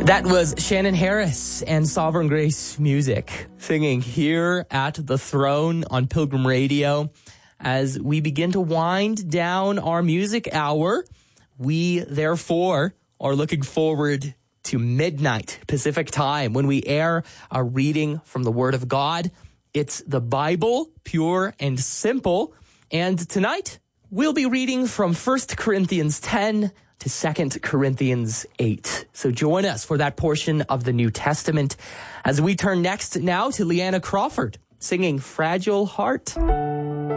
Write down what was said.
That was Shannon Harris and Sovereign Grace Music singing Here at the Throne on Pilgrim Radio. As we begin to wind down our music hour, we therefore are looking forward to midnight Pacific time when we air a reading from the Word of God. It's the Bible, pure and simple. And tonight we'll be reading from 1 Corinthians 10 to 2 Corinthians 8. So join us for that portion of the New Testament as we turn next now to Leanna Crawford singing Fragile Heart.